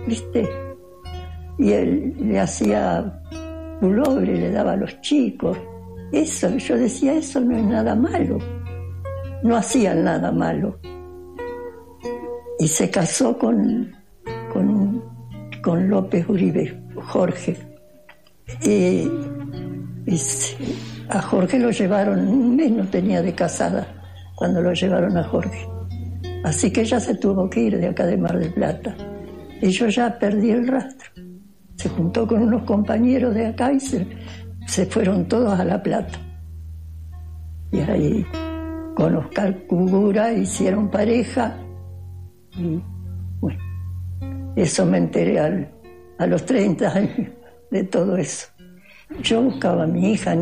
¿viste? Y él le hacía pullover, le daba a los chicos. Eso, yo decía, eso no es nada malo. No hacían nada malo. Y se casó con López Uribe, Jorge. Y a Jorge lo llevaron, un mes no tenía de casada cuando lo llevaron a Jorge. Así que ella se tuvo que ir de acá de Mar del Plata. Y yo ya perdí el rastro. Se juntó con unos compañeros de acá y se fueron todos a La Plata. Y ahí con Oscar Cugura hicieron pareja. Y bueno, eso me enteré a los 30 años de todo eso. Yo buscaba a mi hija,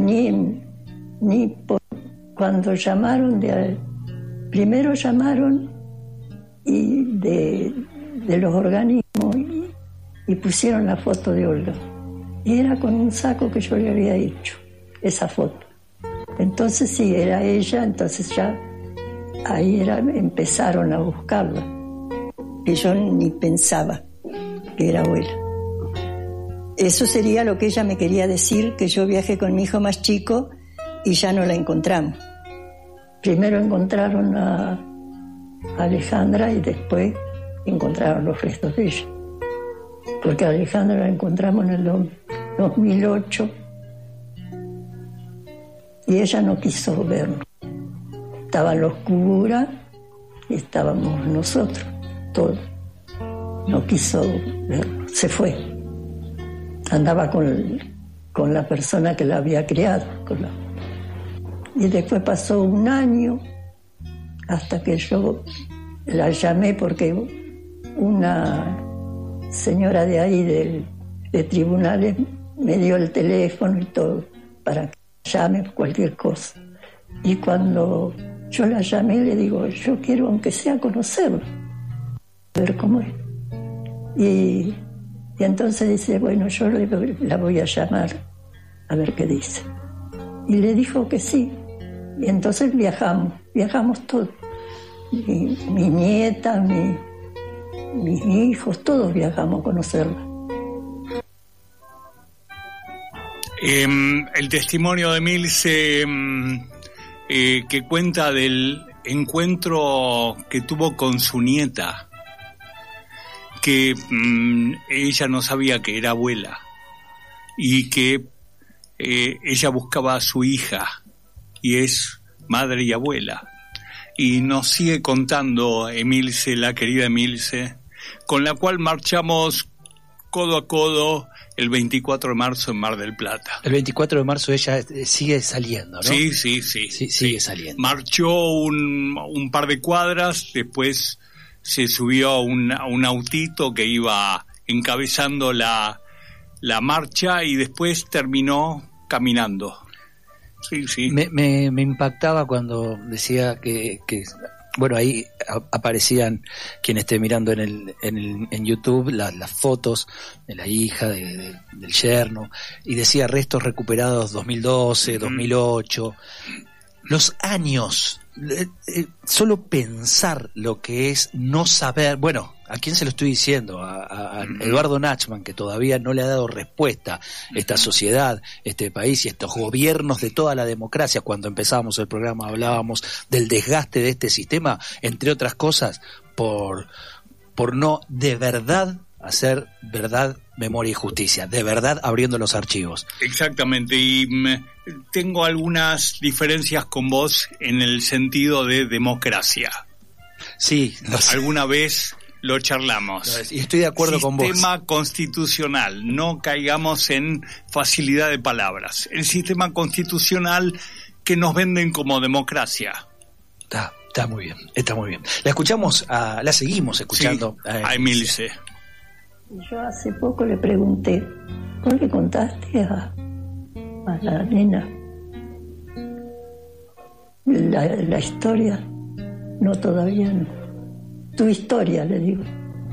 cuando llamaron primero llamaron y de los organismos y pusieron la foto de Olga. Y era con un saco que yo le había hecho, esa foto. Entonces sí, era ella, entonces ya ahí empezaron a buscarla. Y yo ni pensaba que era abuela. Eso sería lo que ella me quería decir, que yo viajé con mi hijo más chico y ya no la encontramos. Primero encontraron a Alejandra y después encontraron los restos de ella. Porque a Alejandra la encontramos en el 2008 y ella no quiso vernos. Estaban los Cubura y estábamos nosotros, todos. No quiso vernos, se fue. Andaba con la persona que la había criado. Y después pasó un año hasta que yo la llamé porque una señora de ahí de tribunales me dio el teléfono y todo para que llame cualquier cosa. Y cuando yo la llamé le digo, yo quiero aunque sea conocerla, ver cómo es. Y entonces dice, bueno, yo la voy a llamar a ver qué dice. Y le dijo que sí. Y entonces viajamos todos. Mi nieta, mis hijos, todos viajamos a conocerla. El testimonio de Emilce que cuenta del encuentro que tuvo con su nieta, que ella no sabía que era abuela y que ella buscaba a su hija y es madre y abuela. Y nos sigue contando Emilce, la querida Emilce, con la cual marchamos codo a codo el 24 de marzo en Mar del Plata. El 24 de marzo ella sigue saliendo, ¿no? Sí, sigue saliendo. Marchó un par de cuadras, después se subió a un autito que iba encabezando la marcha y después terminó caminando. Sí. Me impactaba cuando decía que bueno, ahí aparecían, quien esté mirando en YouTube, las fotos de la hija, del yerno, y decía restos recuperados 2012, 2008, los años, solo pensar lo que es no saber, bueno, ¿a quién se lo estoy diciendo? A Eduardo Nachman, que todavía no le ha dado respuesta a esta sociedad, este país y estos gobiernos de toda la democracia. Cuando empezábamos el programa hablábamos del desgaste de este sistema, entre otras cosas, por no de verdad hacer verdad, memoria y justicia, de verdad abriendo los archivos. Exactamente, y tengo algunas diferencias con vos en el sentido de democracia. Sí, alguna vez lo charlamos. Y estoy de acuerdo con vos. Sistema constitucional, no caigamos en facilidad de palabras. El sistema constitucional que nos venden como democracia. Está muy bien, está muy bien. La seguimos escuchando. Sí, a Emilce. Yo hace poco le pregunté, ¿vos le contaste a la nena la historia? No, todavía no. Tu historia, le digo.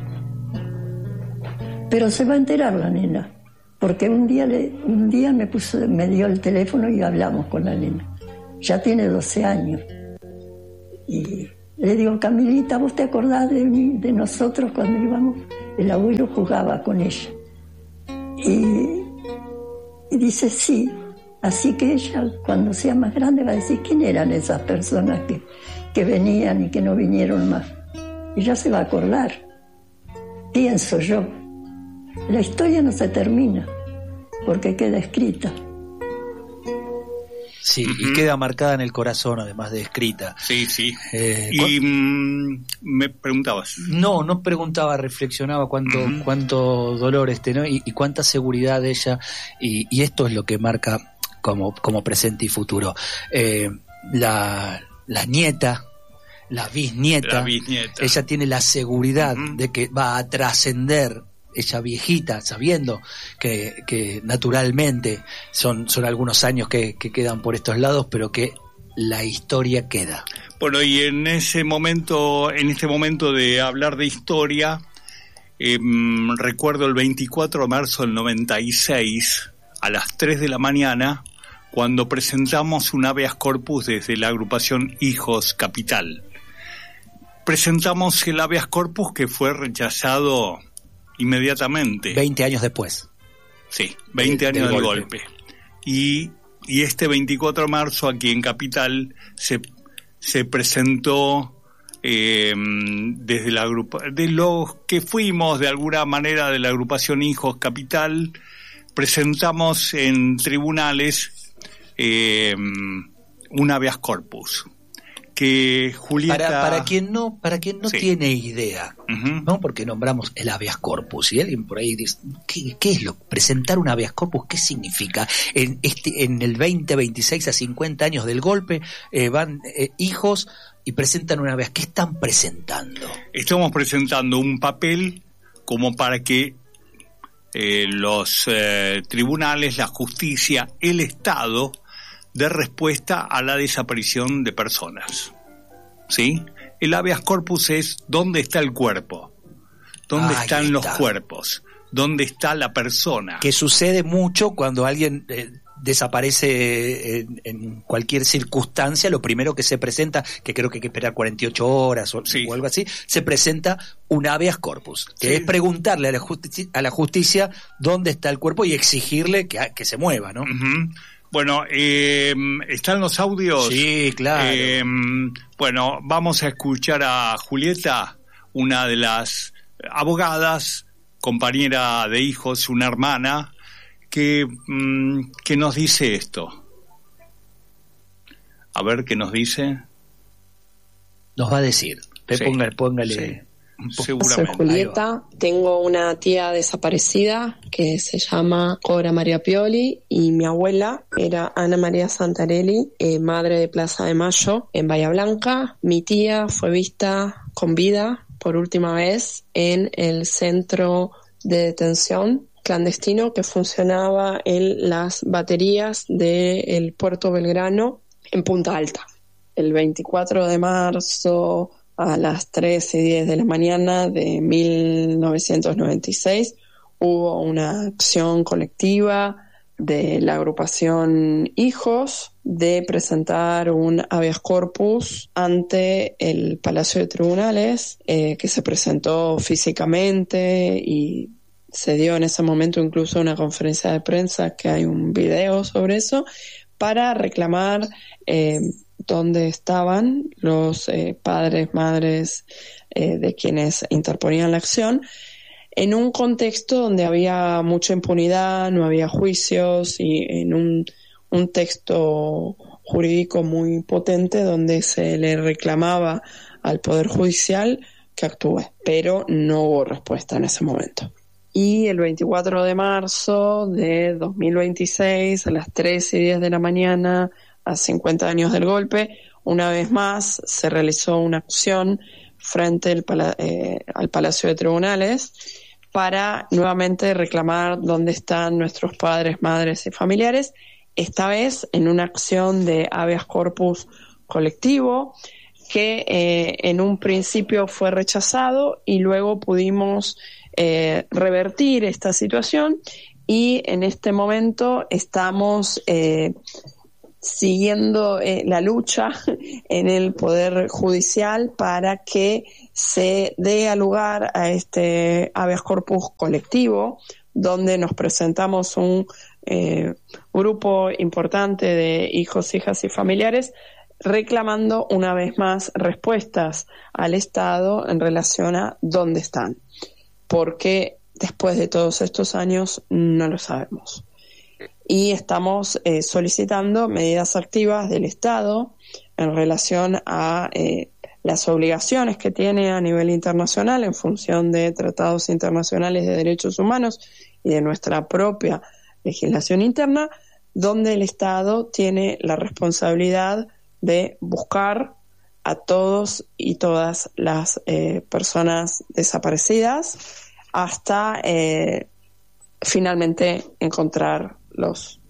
Pero se va a enterar la nena, porque un día me dio el teléfono y hablamos con la nena. Ya tiene 12 años. Y le digo, Camilita, ¿vos te acordás de nosotros cuando íbamos el abuelo jugaba con ella. Y dice, sí, así que ella cuando sea más grande va a decir quién eran esas personas que venían y que no vinieron más. Y ya se va a acordar, pienso yo. La historia no se termina, porque queda escrita. Sí, y queda marcada en el corazón, además de escrita. Sí, sí. Y me preguntabas. No preguntaba, reflexionaba cuánto dolor ¿no? Y cuánta seguridad de ella, y esto es lo que marca como presente y futuro. La nieta, la bisnieta, ella tiene la seguridad de que va a trascender, ella viejita, sabiendo que naturalmente son algunos años que quedan por estos lados, pero que la historia queda. Bueno, y en este momento de hablar de historia, recuerdo el 24 de marzo del 96, a las 3 de la mañana, cuando presentamos un habeas corpus desde la agrupación Hijos Capital. Presentamos el habeas corpus que fue rechazado inmediatamente. 20 años después. Sí, 20 años del golpe. Y este 24 de marzo aquí en Capital se presentó desde la de los que fuimos de alguna manera de la agrupación Hijos Capital, presentamos en tribunales un habeas corpus. Que Julieta... para quien no sí. tiene idea, ¿no? Porque nombramos el habeas corpus y alguien por ahí dice, ¿qué es presentar un habeas corpus? ¿Qué significa? En el 2026 a 50 años del golpe van hijos y presentan un habeas. ¿Qué están presentando? Estamos presentando un papel como para que los tribunales, la justicia, el Estado de respuesta a la desaparición de personas. ¿Sí? El habeas corpus es dónde está el cuerpo, dónde están los cuerpos, dónde está la persona. Que sucede mucho cuando alguien desaparece en cualquier circunstancia. Lo primero que se presenta, que creo que hay que esperar 48 horas o algo así, se presenta un habeas corpus, que es preguntarle a la justicia dónde está el cuerpo y exigirle que se mueva, ¿no? Bueno, ¿están los audios? Sí, claro. Bueno, vamos a escuchar a Julieta, una de las abogadas, compañera de Hijos, una hermana, que nos dice esto. A ver qué nos dice. Nos va a decir. Póngale. Sí. Soy Julieta, tengo una tía desaparecida que se llama Cora María Pioli y mi abuela era Ana María Santarelli, madre de Plaza de Mayo en Bahía Blanca. Mi tía fue vista con vida por última vez en el centro de detención clandestino que funcionaba en las baterías del Puerto Belgrano en Punta Alta. El 24 de marzo a las 3:10 de la mañana de 1996 hubo una acción colectiva de la agrupación Hijos de presentar un habeas corpus ante el Palacio de Tribunales, que se presentó físicamente y se dio en ese momento incluso una conferencia de prensa, que hay un video sobre eso, para reclamar dónde estaban los padres, madres de quienes interponían la acción, en un contexto donde había mucha impunidad, no había juicios y en un texto jurídico muy potente donde se le reclamaba al Poder Judicial que actúe, pero no hubo respuesta en ese momento. Y el 24 de marzo de 2026, a las 3:10 de la mañana, a 50 años del golpe, una vez más se realizó una acción frente al Palacio de Tribunales para nuevamente reclamar dónde están nuestros padres, madres y familiares, esta vez en una acción de habeas corpus colectivo que en un principio fue rechazado y luego pudimos revertir esta situación y en este momento estamos siguiendo la lucha en el Poder Judicial para que se dé lugar a este habeas corpus colectivo, donde nos presentamos un grupo importante de hijos, hijas y familiares reclamando una vez más respuestas al Estado en relación a dónde están, porque después de todos estos años no lo sabemos. Y estamos solicitando medidas activas del Estado en relación a las obligaciones que tiene a nivel internacional en función de tratados internacionales de derechos humanos y de nuestra propia legislación interna, donde el Estado tiene la responsabilidad de buscar a todos y todas las personas desaparecidas hasta finalmente encontrarlos.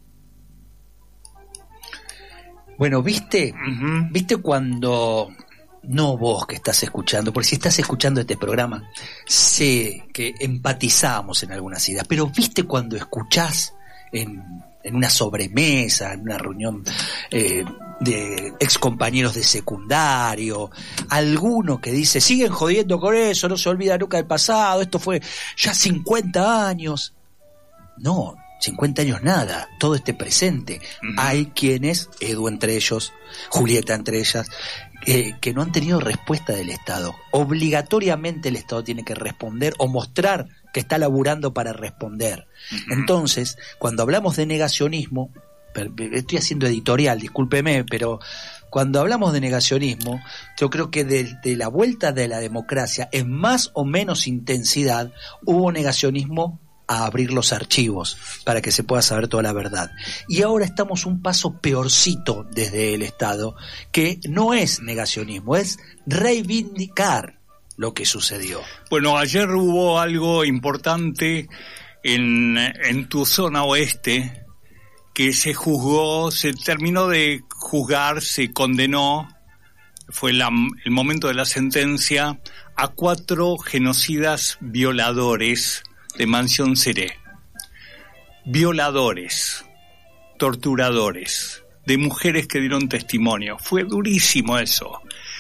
Bueno, ¿viste cuando... No vos que estás escuchando, porque si estás escuchando este programa, sé que empatizamos en algunas ideas, pero ¿viste cuando escuchás en una sobremesa, en una reunión de excompañeros de secundario, alguno que dice, siguen jodiendo con eso, no se olvida nunca del pasado, esto fue ya 50 años? No, 50 años nada, todo este presente. Hay quienes, Edu entre ellos, Julieta entre ellas, que no han tenido respuesta del Estado. Obligatoriamente el Estado tiene que responder o mostrar que está laburando para responder. Entonces, cuando hablamos de negacionismo, estoy haciendo editorial, discúlpeme, pero cuando hablamos de negacionismo, yo creo que de la vuelta de la democracia, en más o menos intensidad, hubo negacionismo a abrir los archivos para que se pueda saber toda la verdad. Y ahora estamos un paso peorcito desde el Estado, que no es negacionismo, es reivindicar lo que sucedió. Bueno, ayer hubo algo importante en tu zona oeste, que se juzgó, se terminó de juzgar, se condenó, fue el momento de la sentencia, a 4 genocidas violadores de Mansión Seré. Violadores, torturadores, de mujeres que dieron testimonio. Fue durísimo eso.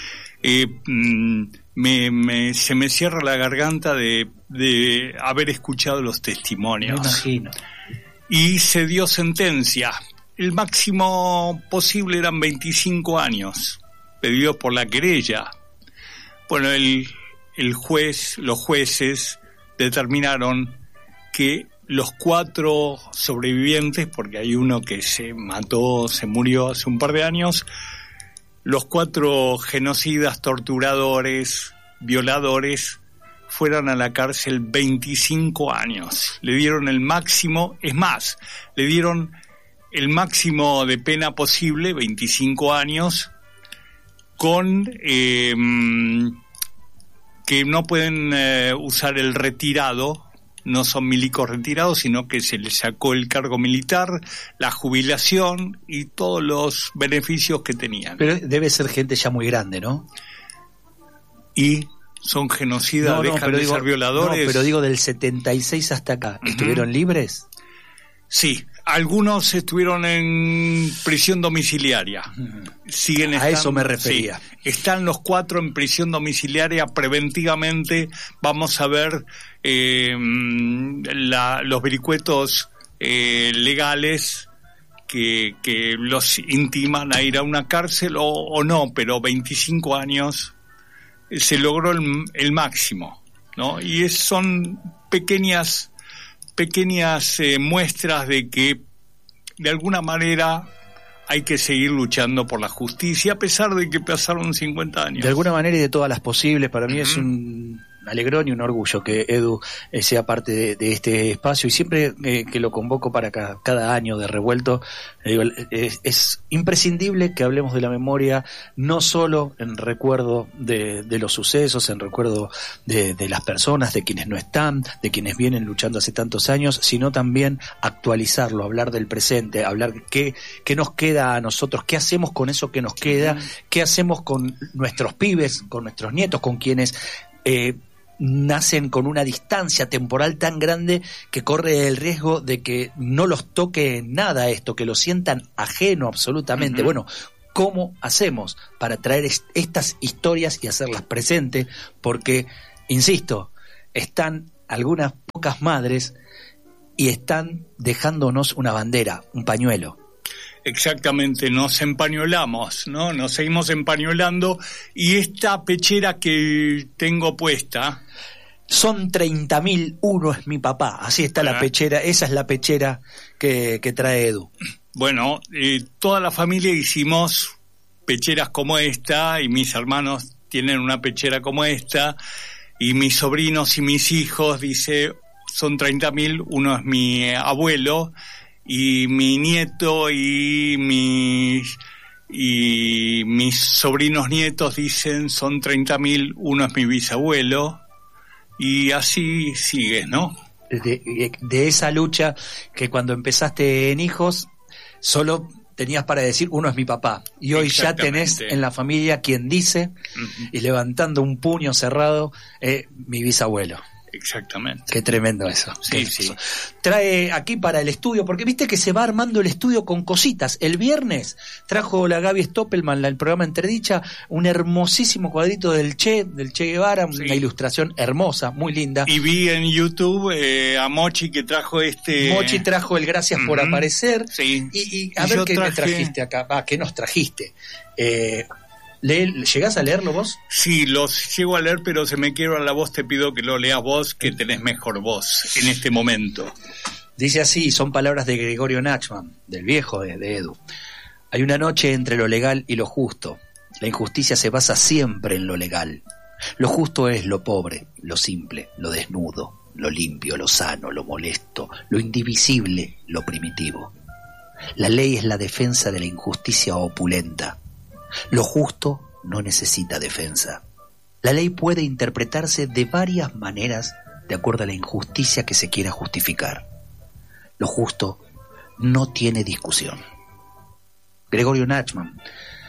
Se me cierra la garganta de haber escuchado los testimonios. Me imagino. Y se dio sentencia. El máximo posible eran 25 años, pedido por la querella. Bueno, los jueces determinaron que los 4 sobrevivientes, porque hay uno que se murió hace un par de años, los 4 genocidas, torturadores, violadores, fueran a la cárcel 25 años. Le dieron el máximo, es más, le dieron el máximo de pena posible, 25 años, con que no pueden usar el retirado, no son milicos retirados, sino que se les sacó el cargo militar, la jubilación y todos los beneficios que tenían. Pero debe ser gente ya muy grande, ¿no? Y son genocidas, dejan de ser violadores. No, pero digo del 76 hasta acá, ¿estuvieron libres? Sí, algunos estuvieron en prisión domiciliaria. A eso me refería. Sí, están los 4 en prisión domiciliaria preventivamente. Vamos a ver los vericuetos legales que los intiman a ir a una cárcel o no, pero 25 años se logró el máximo, ¿no? Y son pequeñas muestras de que de alguna manera hay que seguir luchando por la justicia a pesar de que pasaron 50 años. De alguna manera y de todas las posibles, para mí es un alegrón y un orgullo que Edu sea parte de este espacio, y siempre que lo convoco para cada año de Revuelto, digo, es imprescindible que hablemos de la memoria, no solo en recuerdo de los sucesos, en recuerdo de las personas, de quienes no están, de quienes vienen luchando hace tantos años, sino también actualizarlo, hablar del presente, hablar qué nos queda a nosotros, qué hacemos con eso que nos queda, qué hacemos con nuestros pibes, con nuestros nietos, con quienes nacen con una distancia temporal tan grande que corre el riesgo de que no los toque nada esto, que lo sientan ajeno absolutamente. Uh-huh. Bueno, ¿cómo hacemos para traer estas historias y hacerlas presentes? Porque, insisto, están algunas pocas madres y están dejándonos una bandera, un pañuelo. Exactamente, nos empañolamos, ¿no? Nos seguimos empañolando, y esta pechera que tengo puesta... Son 30.000, uno es mi papá, así está la pechera, esa es la pechera que trae Edu. Bueno, toda la familia hicimos pecheras como esta, y mis hermanos tienen una pechera como esta, y mis sobrinos y mis hijos, dice, son 30.000, uno es mi abuelo, y mi nieto y mis sobrinos nietos dicen son 30.000, uno es mi bisabuelo, y así sigue, ¿no? De esa lucha que cuando empezaste en hijos solo tenías para decir uno es mi papá, y hoy ya tenés en la familia quien dice, uh-huh, y levantando un puño cerrado, mi bisabuelo. Exactamente. Qué tremendo eso. Sí, sí. Trae aquí para el estudio, porque viste que se va armando el estudio con cositas. El viernes trajo la Gaby Stoppelman, el programa Entredicha, un hermosísimo cuadrito del Che Guevara, sí, una ilustración hermosa, muy linda. Y vi en YouTube a Mochi que trajo Mochi trajo el Gracias por aparecer. Sí. Y a ver qué me trajiste acá. ¿Qué nos trajiste? ¿Llegás a leerlo vos? Sí, los llego a leer, pero se me quiebra la voz, te pido que lo leas vos, que tenés mejor voz en este momento. Dice así, son palabras de Gregorio Nachman, del viejo de Edu. Hay una noche entre lo legal y lo justo. La injusticia se basa siempre en lo legal. Lo justo es lo pobre, lo simple, lo desnudo, lo limpio, lo sano, lo molesto, lo indivisible, lo primitivo. La ley es la defensa de la injusticia opulenta. Lo justo no necesita defensa. La ley puede interpretarse de varias maneras de acuerdo a la injusticia que se quiera justificar. Lo justo no tiene discusión. Gregorio Nachman,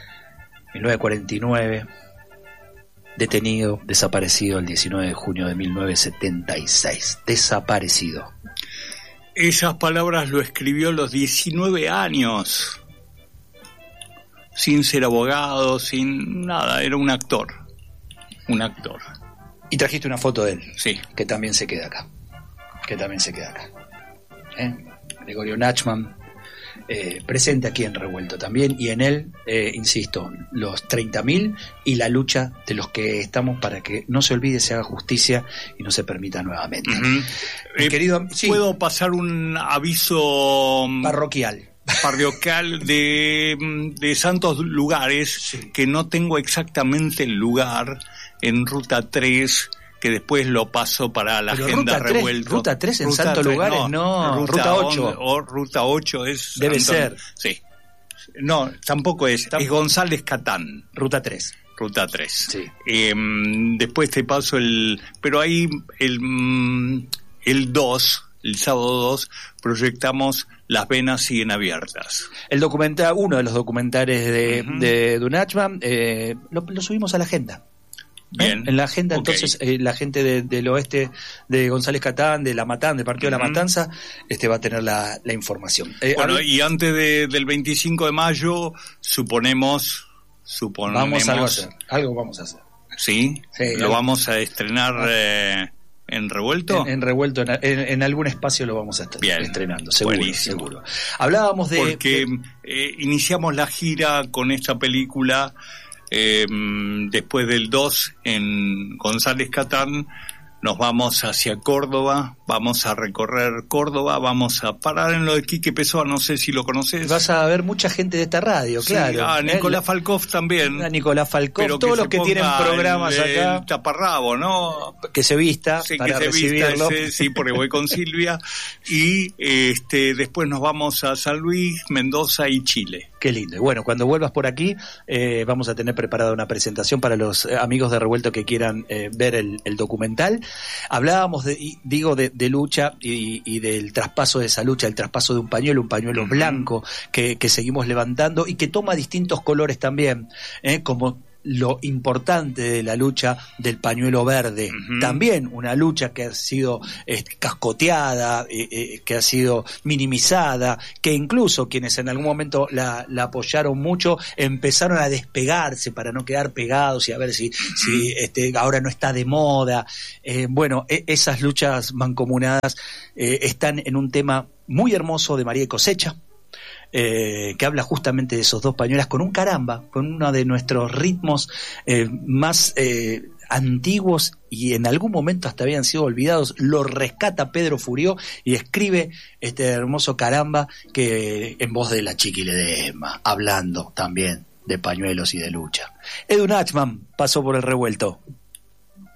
1949, detenido, desaparecido el 19 de junio de 1976. Desaparecido. Esas palabras lo escribió a los 19 años. Sin ser abogado, sin nada, era un actor. Y trajiste una foto de él. Sí. Que también se queda acá. Gregorio Nachman, presente aquí en Revuelto también, y en él, insisto, los 30.000 y la lucha de los que estamos para que no se olvide, se haga justicia y no se permita nuevamente. Uh-huh. Querido, sí. ¿Puedo pasar un aviso parroquial de santos lugares? Sí. Que no tengo exactamente el lugar en Ruta 3, que después lo paso para la agenda Revuelto. Ruta 3 en santos lugares, no, Ruta 8. O Ruta 8 es... Debe ser. Sí. No, tampoco es González Catán. Ruta 3. Sí. Después te paso pero ahí el 2, el sábado 2, proyectamos Las venas siguen abiertas. El documental, uno de los documentales de Nachman, lo subimos a la agenda. Bien. En la agenda, Okay. Entonces, la gente del oeste de González Catán, de La Matanza, del partido de La Matanza, va a tener la información. Bueno, y antes del 25 de mayo, suponemos... Algo vamos a hacer. ¿Sí? ¿Lo vamos a estrenar en Revuelto? En Revuelto, en algún espacio lo vamos a estar estrenando, seguro. Hablábamos Porque iniciamos la gira con esta película después del 2 en González Catán. Nos vamos hacia Córdoba, vamos a recorrer Córdoba, vamos a parar en lo de Quique Pessoa, no sé si lo conoces. Vas a ver mucha gente de esta radio, sí, claro. A Nicolás Falkov también. A Nicolás Falkov, pero todos los que tienen programas acá. El taparrabo, ¿no? Que se vista para recibirlo. Sí, porque voy con Silvia. Y después nos vamos a San Luis, Mendoza y Chile. Qué lindo. Y bueno, cuando vuelvas por aquí, vamos a tener preparada una presentación para los amigos de Revuelto que quieran ver el documental. Hablábamos de lucha y del traspaso de esa lucha, el traspaso de un pañuelo blanco que seguimos levantando y que toma distintos colores también, como lo importante de la lucha del pañuelo verde. Uh-huh. También una lucha que ha sido cascoteada, que ha sido minimizada, que incluso quienes en algún momento la apoyaron mucho empezaron a despegarse para no quedar pegados y a ver si ahora no está de moda. Bueno, esas luchas mancomunadas están en un tema muy hermoso de María y Cosecha, que habla justamente de esos dos pañuelas con un caramba, con uno de nuestros ritmos más antiguos y en algún momento hasta habían sido olvidados. Lo rescata Pedro Furió y escribe este hermoso caramba que en voz de la Chiqui Ledesma, hablando también de pañuelos y de lucha. Edu Nachman pasó por el revuelto.